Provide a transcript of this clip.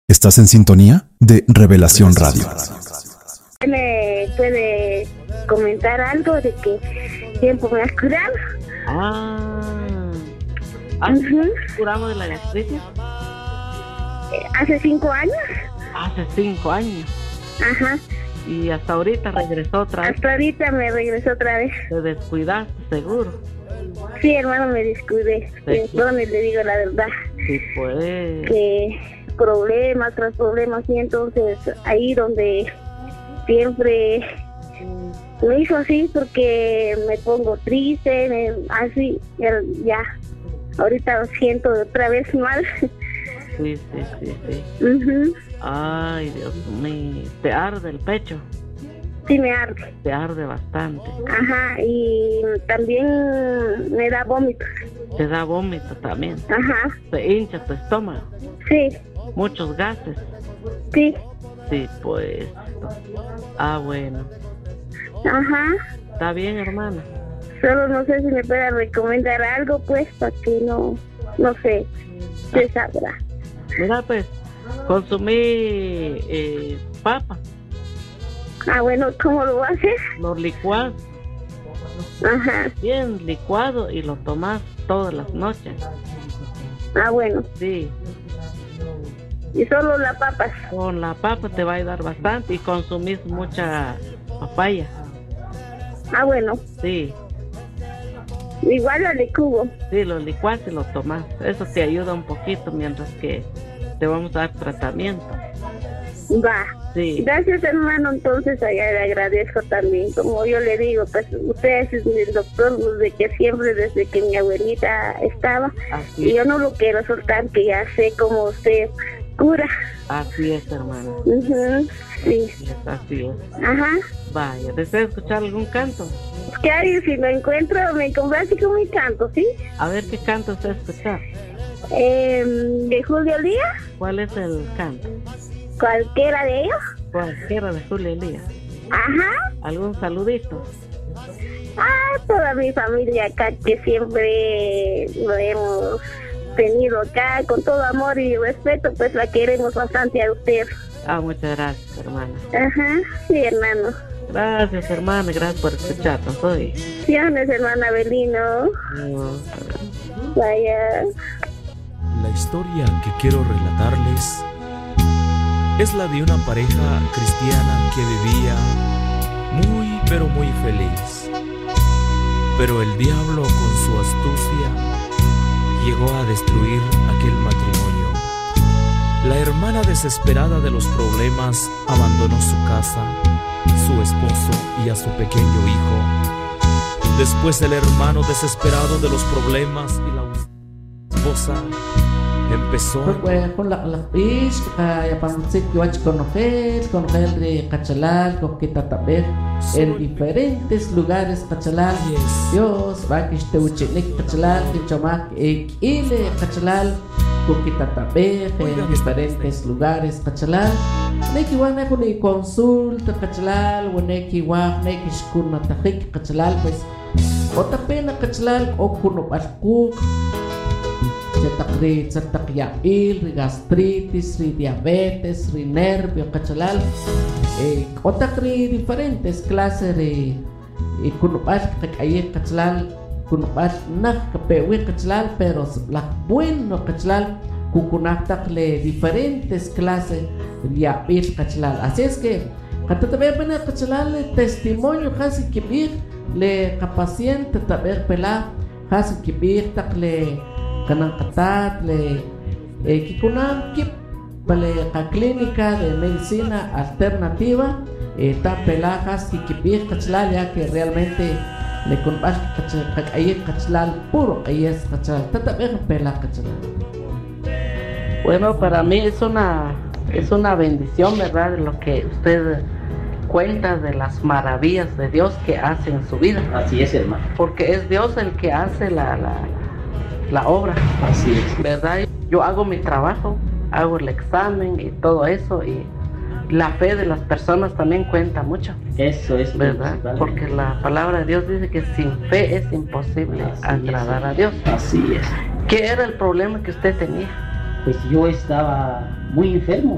Estás en sintonía de Revelación Radio. ¿Me puede comentar algo de qué tiempo me has curado? ¿Has curado de la gastritis? ¿Hace 5 años? Hace 5 años. Ajá. Y hasta ahorita regresó otra vez. Hasta ahorita me regresó otra vez. Te descuidaste, seguro. Sí, hermano, me descuidé. Perdón, le digo la verdad. Sí, pues. Que problemas tras problemas, y entonces ahí donde siempre me hizo así porque me pongo triste, así, ya. Ahorita lo siento otra vez mal. Sí. Ay, Dios mío, ¿te arde el pecho? Sí, me arde. Te arde bastante. Ajá, y también me da vómitos. Te da vómito también. Ajá. Te hincha tu estómago. Sí. Muchos gases. Sí. Sí, pues. Bueno. Ajá. Está bien, hermana. Solo no sé si me pueda recomendar algo, pues, para que no sé, se sabrá. Mira, pues, consumí papa. Bueno, ¿cómo lo haces? Lo licuas. Ajá. Bien licuado y lo tomas todas las noches. Bueno. Sí. ¿Y solo la papa? Con la papa te va a ayudar bastante y consumís mucha papaya. Bueno. Sí. Igual lo licuo. Sí, lo licuas y lo tomas. Eso te ayuda un poquito mientras que te vamos a dar tratamiento. Va. Sí. Gracias, hermano. Entonces, allá le agradezco también. Como yo le digo, pues usted es el doctor desde que siempre, desde que mi abuelita estaba. Así y yo no lo quiero soltar, que ya sé cómo usted cura. Así es, hermana. Sí. Así es. Ajá. Vaya, ¿desea escuchar algún canto? ¿Qué hay? Si lo encuentro, me complace con mi canto, ¿sí? A ver, ¿qué canto desea escuchar? ¿De Julio Elías? ¿Cuál es el canto? ¿Cualquiera de ellos? Cualquiera de Julio Elías. Ajá. ¿Algún saludito? Toda mi familia acá, que siempre lo hemos tenido acá con todo amor y respeto, pues la queremos bastante a usted. Muchas gracias, hermana. Ajá, sí, hermano. Gracias, hermana, gracias por escucharnos hoy. Bendiciones, hermana Belino. Vaya. La historia que quiero relatarles es la de una pareja cristiana que vivía muy, pero muy feliz. Pero el diablo, con su astucia, llegó a destruir aquel matrimonio. La hermana, desesperada de los problemas, abandonó su casa, su esposo y a su pequeño hijo. Después el hermano, desesperado de los problemas, y la esposa empezó con la ya pansik yuach conogel de Cachalal, coqueta taber en diferentes lugares Cachalal. Dios va que este uchinik Cachalal, que chamak ile Cachalal, coqueta taber en diferentes lugares Cachalal. Neki wana con el consulta Cachalal, neki wa neki shkuna tajik Cachalal, pues otra pena Cachalal o kuno barku. Cetak yail, gastritis, diabetes, nervio, Cachalal, otak diferentes clases de kunubar kakaye Cachalal, kunubar nak kapewe Cachalal, pero la bueno Cachalal, kukunaktakle diferentes clases de yail Cachalal. Así es que katatabe pena Cachalal testimonio casi kibir le paciente taber pela casi kibir takle kanang katat le kikunam kip pale ka clínica de medicina alternativa ta pelajas y kipir Cachalal, ya que realmente le compas Cachalal puro es Cachalal tata pela Cachalal. Bueno, para mí es una bendición, ¿verdad? De lo que usted cuenta de las maravillas de Dios que hace en su vida. Así es, hermano. Porque es Dios el que hace la obra. Así es. ¿Verdad? Yo hago mi trabajo, hago el examen y todo eso, y la fe de las personas también cuenta mucho. Eso es ¿verdad? Porque la palabra de Dios dice que sin fe es imposible agradar a Dios. Así es. ¿Qué era el problema que usted tenía? Pues yo estaba muy enfermo.